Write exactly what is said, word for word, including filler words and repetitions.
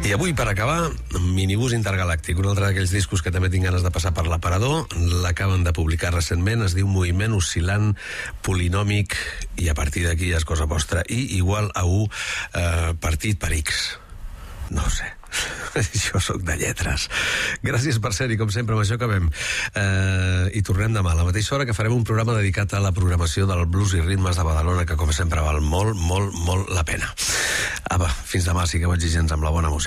I avui, per acabar, Minibús Intergalàctic, un altre d'aquells discos que també tinc ganes de passar per l'aparador. L'acaben de publicar recentment, es diu Moviment Oscil·lant Polinòmic, i a partir d'aquí ja és cosa vostra. I igual a u eh, partit per X. No ho sé. Jo sóc de lletres. Gràcies per ser-hi, com sempre, amb això acabem. Eh, I tornem demà, a la mateixa hora, que farem un programa dedicat a la programació del blues i ritmes de Badalona, que com sempre val molt, molt, molt la pena. Apa, fins demà, sigueu exigents amb la bona música.